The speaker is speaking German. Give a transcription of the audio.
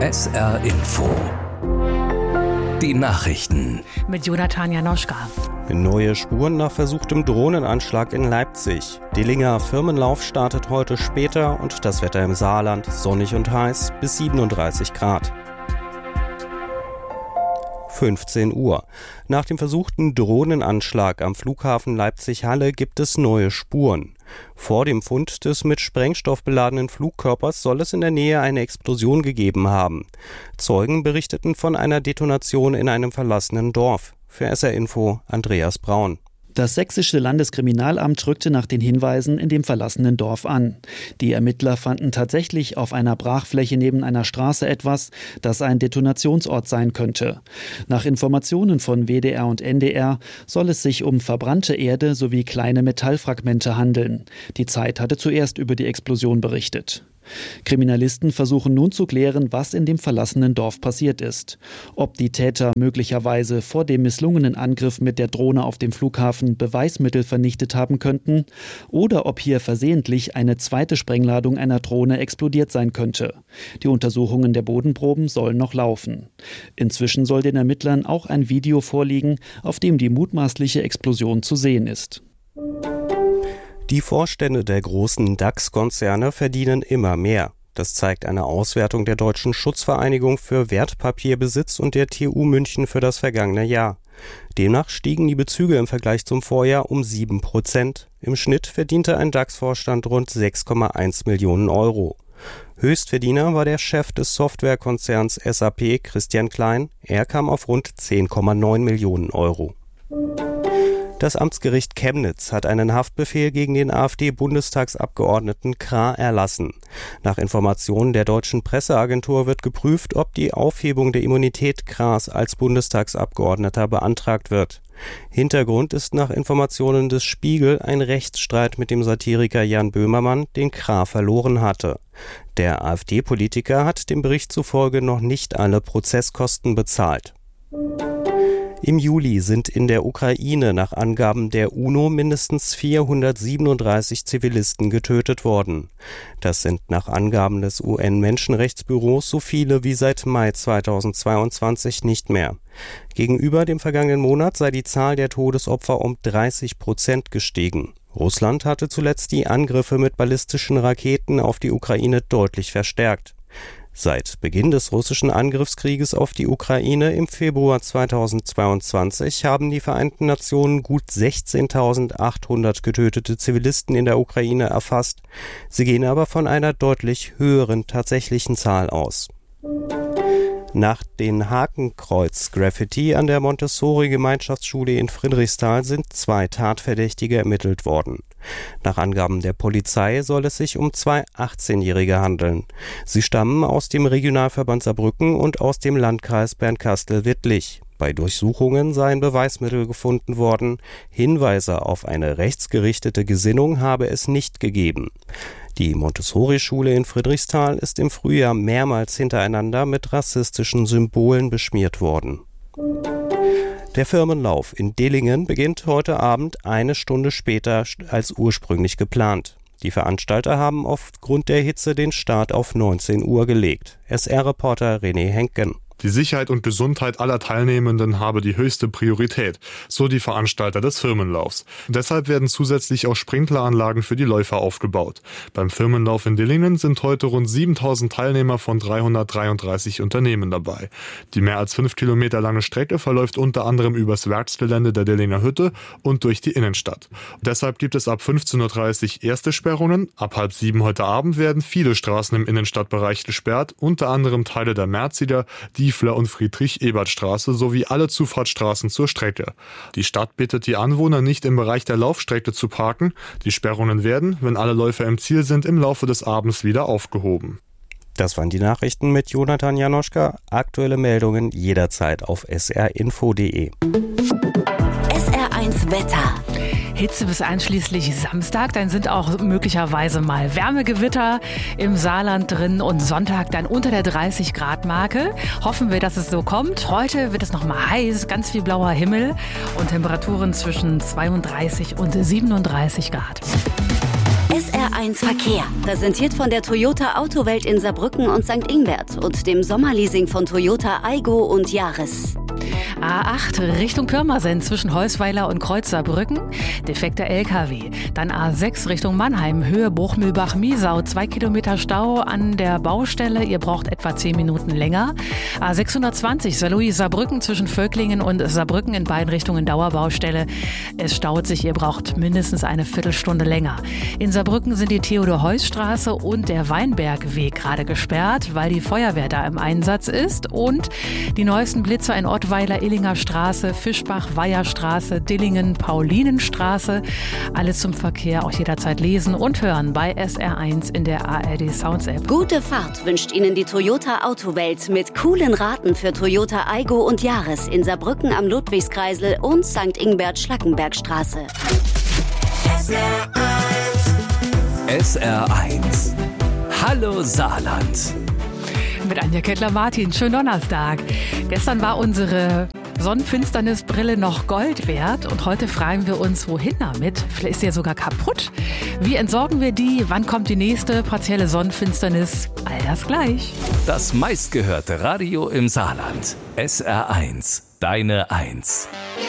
SR Info. Die Nachrichten. Mit Jonathan Janoschka. Neue Spuren nach versuchtem Drohnenanschlag in Leipzig. Dillinger Firmenlauf startet heute später und das Wetter im Saarland sonnig und heiß bis 37 Grad. 15 Uhr. Nach dem versuchten Drohnenanschlag am Flughafen Leipzig-Halle gibt es neue Spuren. Vor dem Fund des mit Sprengstoff beladenen Flugkörpers soll es in der Nähe eine Explosion gegeben haben. Zeugen berichteten von einer Detonation in einem verlassenen Dorf. Für SR Info Andreas Braun. Das sächsische Landeskriminalamt rückte nach den Hinweisen in dem verlassenen Dorf an. Die Ermittler fanden tatsächlich auf einer Brachfläche neben einer Straße etwas, das ein Detonationsort sein könnte. Nach Informationen von WDR und NDR soll es sich um verbrannte Erde sowie kleine Metallfragmente handeln. Die Zeit hatte zuerst über die Explosion berichtet. Kriminalisten versuchen nun zu klären, was in dem verlassenen Dorf passiert ist. Ob die Täter möglicherweise vor dem misslungenen Angriff mit der Drohne auf dem Flughafen Beweismittel vernichtet haben könnten oder ob hier versehentlich eine zweite Sprengladung einer Drohne explodiert sein könnte. Die Untersuchungen der Bodenproben sollen noch laufen. Inzwischen soll den Ermittlern auch ein Video vorliegen, auf dem die mutmaßliche Explosion zu sehen ist. Die Vorstände der großen DAX-Konzerne verdienen immer mehr. Das zeigt eine Auswertung der Deutschen Schutzvereinigung für Wertpapierbesitz und der TU München für das vergangene Jahr. Demnach stiegen die Bezüge im Vergleich zum Vorjahr um 7%. Im Schnitt verdiente ein DAX-Vorstand rund 6,1 Millionen Euro. Höchstverdiener war der Chef des Softwarekonzerns SAP, Christian Klein. Er kam auf rund 10,9 Millionen Euro. Das Amtsgericht Chemnitz hat einen Haftbefehl gegen den AfD-Bundestagsabgeordneten Krah erlassen. Nach Informationen der deutschen Presseagentur wird geprüft, ob die Aufhebung der Immunität Krahs als Bundestagsabgeordneter beantragt wird. Hintergrund ist nach Informationen des Spiegel ein Rechtsstreit mit dem Satiriker Jan Böhmermann, den Krah verloren hatte. Der AfD-Politiker hat dem Bericht zufolge noch nicht alle Prozesskosten bezahlt. Im Juli sind in der Ukraine nach Angaben der UNO mindestens 437 Zivilisten getötet worden. Das sind nach Angaben des UN-Menschenrechtsbüros so viele wie seit Mai 2022 nicht mehr. Gegenüber dem vergangenen Monat sei die Zahl der Todesopfer um 30% gestiegen. Russland hatte zuletzt die Angriffe mit ballistischen Raketen auf die Ukraine deutlich verstärkt. Seit Beginn des russischen Angriffskrieges auf die Ukraine im Februar 2022 haben die Vereinten Nationen gut 16.800 getötete Zivilisten in der Ukraine erfasst. Sie gehen aber von einer deutlich höheren tatsächlichen Zahl aus. Nach den Hakenkreuz-Graffiti an der Montessori-Gemeinschaftsschule in Friedrichsthal sind 2 Tatverdächtige ermittelt worden. Nach Angaben der Polizei soll es sich um 2 18-Jährige handeln. Sie stammen aus dem Regionalverband Saarbrücken und aus dem Landkreis Bernkastel-Wittlich. Bei Durchsuchungen seien Beweismittel gefunden worden. Hinweise auf eine rechtsgerichtete Gesinnung habe es nicht gegeben. Die Montessori-Schule in Friedrichsthal ist im Frühjahr mehrmals hintereinander mit rassistischen Symbolen beschmiert worden. Der Firmenlauf in Dillingen beginnt heute Abend 1 Stunde später als ursprünglich geplant. Die Veranstalter haben aufgrund der Hitze den Start auf 19 Uhr gelegt. SR-Reporter René Henken. Die Sicherheit und Gesundheit aller Teilnehmenden habe die höchste Priorität, so die Veranstalter des Firmenlaufs. Deshalb werden zusätzlich auch Sprinkleranlagen für die Läufer aufgebaut. Beim Firmenlauf in Dillingen sind heute rund 7.000 Teilnehmer von 333 Unternehmen dabei. Die mehr als 5 Kilometer lange Strecke verläuft unter anderem übers Werksgelände der Dillinger Hütte und durch die Innenstadt. Deshalb gibt es ab 15.30 Uhr erste Sperrungen. Ab 6:30 heute Abend werden viele Straßen im Innenstadtbereich gesperrt, unter anderem Teile der Merziger, die Diefler- und Friedrich-Ebert-Straße sowie alle Zufahrtsstraßen zur Strecke. Die Stadt bittet die Anwohner, nicht im Bereich der Laufstrecke zu parken. Die Sperrungen werden, wenn alle Läufer im Ziel sind, im Laufe des Abends wieder aufgehoben. Das waren die Nachrichten mit Jonathan Janoschka. Aktuelle Meldungen jederzeit auf srinfo.de. SR1 Wetter. Hitze bis einschließlich Samstag, dann sind auch möglicherweise mal Wärmegewitter im Saarland drin und Sonntag dann unter der 30-Grad-Marke. Hoffen wir, dass es so kommt. Heute wird es noch mal heiß, ganz viel blauer Himmel und Temperaturen zwischen 32 und 37 Grad. SR1 Verkehr, präsentiert von der Toyota Autowelt in Saarbrücken und St. Ingbert und dem Sommerleasing von Toyota Aygo und Yaris. A8 Richtung Pirmasens zwischen Heusweiler und Kreuz Saarbrücken, defekter LKW. Dann A6 Richtung Mannheim, Höhe Bruchmühlbach-Miesau, 2 Kilometer Stau an der Baustelle. Ihr braucht etwa 10 Minuten länger. A620 Saarlouis-Saarbrücken zwischen Völklingen und Saarbrücken in beiden Richtungen Dauerbaustelle. Es staut sich, ihr braucht mindestens eine Viertelstunde länger. In Saarbrücken sind die Theodor-Heuss-Straße und der Weinbergweg gerade gesperrt, weil die Feuerwehr da im Einsatz ist. Und die neuesten Blitzer in Ottweiler, Illinger Straße, Fischbach-Weiher-Straße, Dillingen, Paulinenstraße. Alles zum Verkehr auch jederzeit lesen und hören bei SR1 in der ARD Sounds App. Gute Fahrt wünscht Ihnen die Toyota Autowelt mit coolen Raten für Toyota Aygo und Yaris in Saarbrücken am Ludwigskreisel und St. Ingbert-Schlackenbergstraße. SR1. Hallo Saarland. Mit Anja Kettler-Martin. Schönen Donnerstag. Gestern war unsere Sonnenfinsternisbrille noch Gold wert und heute fragen wir uns, wohin damit? Vielleicht ist sie ja sogar kaputt. Wie entsorgen wir die? Wann kommt die nächste partielle Sonnenfinsternis? All das gleich. Das meistgehörte Radio im Saarland. SR1. Deine Eins.